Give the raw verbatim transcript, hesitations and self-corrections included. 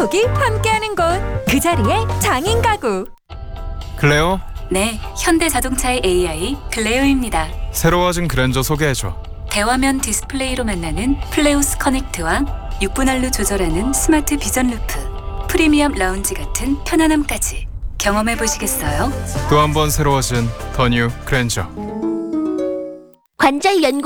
가족이 함께하는 곳, 그 자리에 장인 가구. 클레오, 네, 현대자동차의 에이아이 클레오입니다. 새로워진 그랜저 소개해줘. 대화면 디스플레이로 만나는 플레오스 커넥트와 육 분할로 조절하는 스마트 비전 루프, 프리미엄 라운지 같은 편안함까지 경험해 보시겠어요? 또 한 번 새로워진 더 뉴 그랜저. 관절 연구